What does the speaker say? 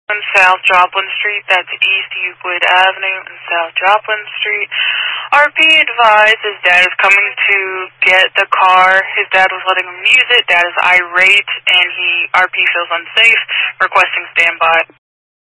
on South Joplin Street. That's East Euclid Avenue and South Joplin Street. RP advised his dad is coming to get the car. His dad was letting him use it. Dad is irate, and RP feels unsafe, requesting standby.